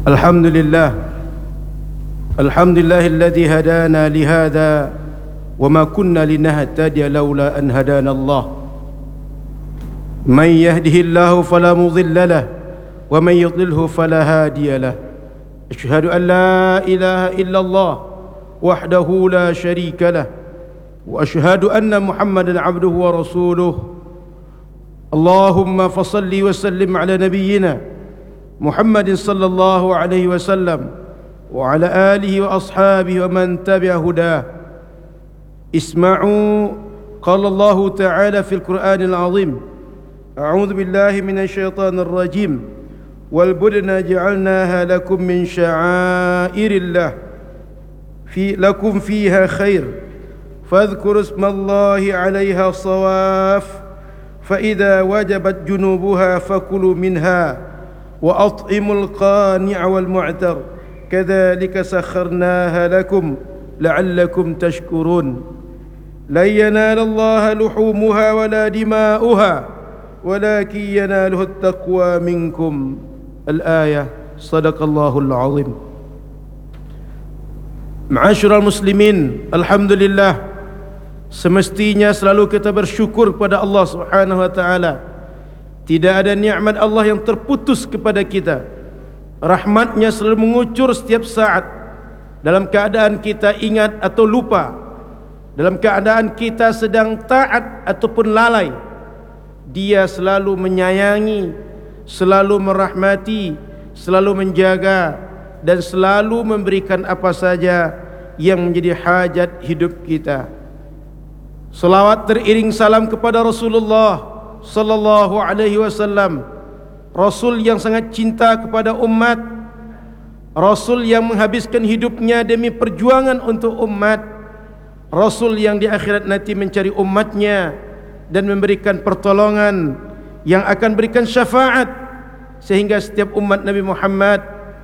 الحمد لله الذي هدانا لهذا وما كنا لنهتدي لولا أن هدانا الله من يهده الله فلا مضل له ومن يضلله فلا هادي له أشهد أن لا إله إلا الله وحده لا شريك له وأشهد أن محمدا عبده ورسوله اللهم فصل وسلم على نبينا محمد صلى الله عليه وسلم وعلى آله وأصحابه ومن تبع هداه. اسمعوا قال الله تعالى في القرآن العظيم أعوذ بالله من الشيطان الرجيم والبدن جعلناها لكم من شعائر الله لكم فيها خير فاذكروا اسم الله عليها صواف فإذا وجبت جنوبها فكلوا منها وأطعموا القانع والمعتر كذلك سخرناها لكم لعلكم تشكرون لن ينال الله لحومها ولا دماؤها ولكن يناله التقوى منكم. الآية. صدق الله العظيم. Ma'asyiral muslimin, alhamdulillah, semestinya selalu kita bersyukur kepada Allah Subhanahu wa taala. Tidak ada nikmat Allah yang terputus kepada kita. Rahmatnya selalu mengucur setiap saat, dalam keadaan kita ingat atau lupa, dalam keadaan kita sedang taat ataupun lalai. Dia selalu menyayangi, selalu merahmati, selalu menjaga, dan selalu memberikan apa saja yang menjadi hajat hidup kita. Salawat teriring salam kepada Rasulullah sallallahu alaihi wasallam, Rasul yang sangat cinta kepada umat, Rasul yang menghabiskan hidupnya demi perjuangan untuk umat, Rasul yang di akhirat nanti mencari umatnya dan memberikan pertolongan, yang akan berikan syafaat sehingga setiap umat Nabi Muhammad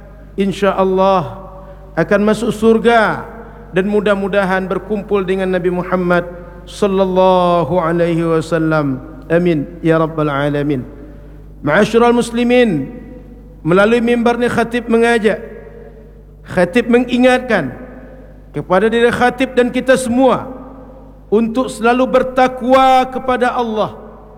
insya-Allah akan masuk surga dan mudah-mudahan berkumpul dengan Nabi Muhammad sallallahu alaihi wasallam. Amin ya rabbal alamin. Ma'asyiral muslimin, melalui mimbar ni khatib mengajak, khatib mengingatkan kepada diri khatib dan kita semua untuk selalu bertakwa kepada Allah,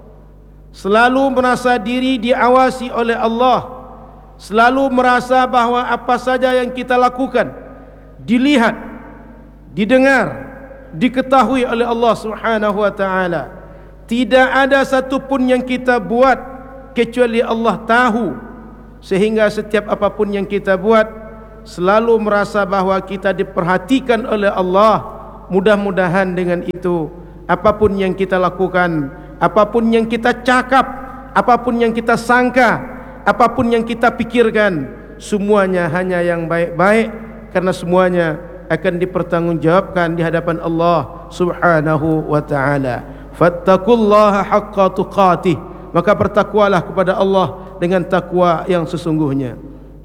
selalu merasa diri diawasi oleh Allah, selalu merasa bahawa apa saja yang kita lakukan dilihat, didengar, diketahui oleh Allah Subhanahu wa taala. Tidak ada satu pun yang kita buat kecuali Allah tahu, sehingga setiap apapun yang kita buat selalu merasa bahawa kita diperhatikan oleh Allah. Mudah-mudahan dengan itu apapun yang kita lakukan, apapun yang kita cakap, apapun yang kita sangka, apapun yang kita pikirkan, semuanya hanya yang baik-baik, karena semuanya akan dipertanggungjawabkan di hadapan Allah Subhanahu wa taala. Fattaqullaha haqqa tuqatih, maka bertakwalah kepada Allah dengan takwa yang sesungguhnya.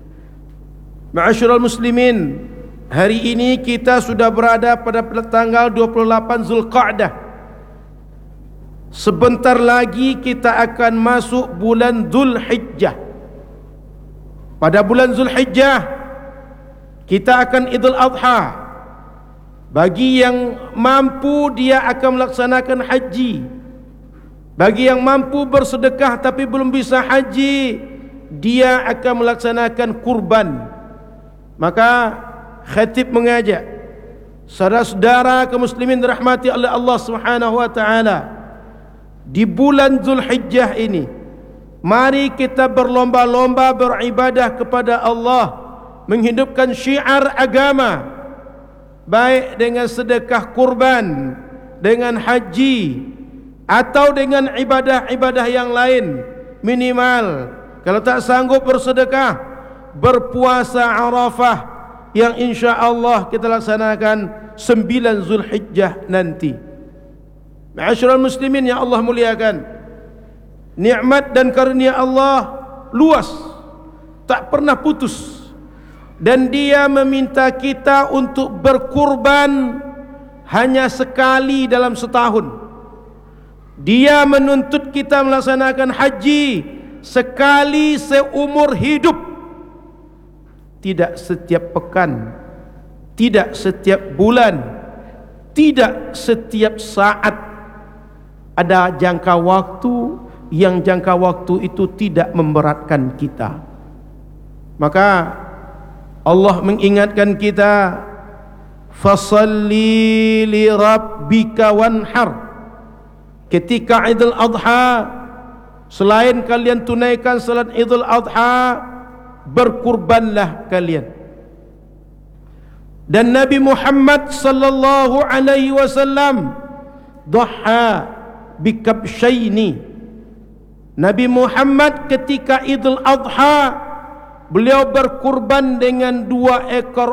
Ma'asyiral muslimin, hari ini kita sudah berada pada tanggal 28 Zulqa'dah. Sebentar lagi kita akan masuk bulan Zulhijjah. Pada bulan Zulhijjah kita akan Idul Adha. Bagi yang mampu, dia akan melaksanakan haji. Bagi yang mampu bersedekah tapi belum bisa haji, dia akan melaksanakan kurban. Maka khatib mengajak saudara-saudara kaum muslimin dirahmati oleh Allah Subhanahu wa taala, di bulan Zulhijjah ini mari kita berlomba-lomba beribadah kepada Allah, menghidupkan syiar agama, baik dengan sedekah kurban, dengan haji, atau dengan ibadah-ibadah yang lain. Minimal kalau tak sanggup bersedekah, berpuasa Arafah yang insya Allah kita laksanakan 9 Zulhijjah nanti. Ma'asyiral muslimin yang Allah muliakan, nikmat dan karunia Allah luas, tak pernah putus. Dan dia meminta kita untuk berkurban hanya sekali dalam setahun. Dia menuntut kita melaksanakan haji sekali seumur hidup. tidak setiap pekan, tidak setiap bulan, tidak setiap saat. Ada jangka waktu yang jangka waktu itu tidak memberatkan kita. Maka Allah mengingatkan kita, fasalli li rabbika wanhar. Ketika Idul Adha, selain kalian tunaikan salat Idul Adha, berkurbanlah kalian. Dan Nabi Muhammad sallallahu alaihi wasallam dhaha bikabsyaini. Nabi Muhammad ketika Idul Adha, beliau berkurban dengan dua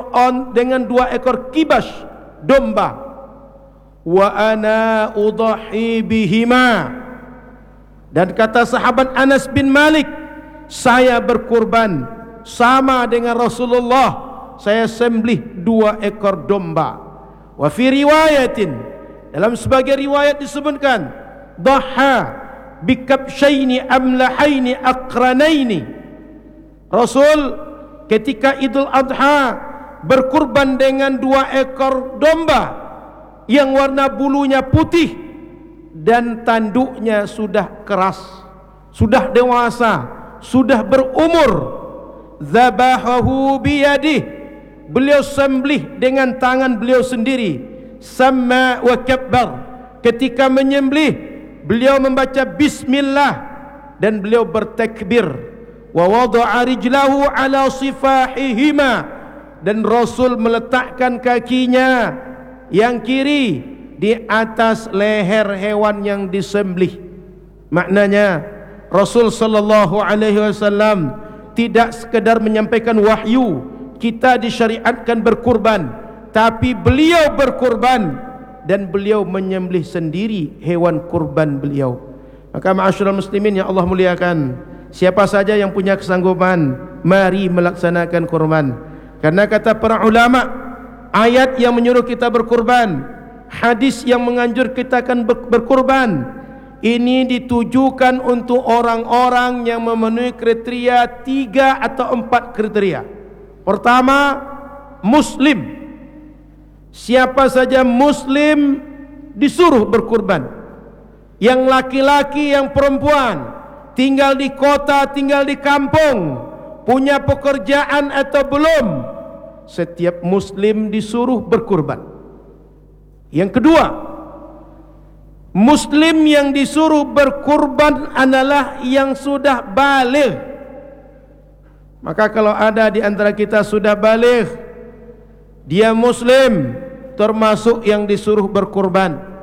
ekor kibas domba. Wa ana udhi bihima. Dan kata sahabat Anas bin Malik, saya berkurban sama dengan Rasulullah, saya sembelih dua ekor domba. Wa fi riwayatin, dalam sebagai riwayat disebutkan, dhaha bikabsyaini amlahaini aqranaini. Rasul ketika Idul Adha berkurban dengan dua ekor domba yang warna bulunya putih dan tanduknya sudah keras, sudah dewasa, sudah berumur. Zabahahu biyadih, beliau sembelih dengan tangan beliau sendiri. Sama wa kabbar, ketika menyembelih beliau membaca bismillah dan beliau bertakbir. Wa wada'a rijlahu ala sifahihima, dan Rasul meletakkan kakinya yang kiri di atas leher hewan yang disembelih. Maknanya Rasul sallallahu alaihi wasallam tidak sekedar menyampaikan wahyu kita disyariatkan berkurban, tapi beliau berkurban dan beliau menyembelih sendiri hewan kurban beliau. Maka ma'asyiral muslimin yang Allah muliakan, siapa saja yang punya kesanggupan, mari melaksanakan kurban. Karena kata para ulama, ayat yang menyuruh kita berkurban, hadis yang menganjur kita akan berkurban, ini ditujukan untuk orang-orang yang memenuhi kriteria 3 atau 4 kriteria. Pertama, Muslim. Siapa saja Muslim disuruh berkurban. Yang laki-laki, yang perempuan, tinggal di kota, tinggal di kampung, punya pekerjaan atau belum, setiap Muslim disuruh berkurban. Yang kedua, Muslim yang disuruh berkurban adalah yang sudah baligh. Maka kalau ada di antara kita sudah baligh, dia Muslim, termasuk yang disuruh berkurban.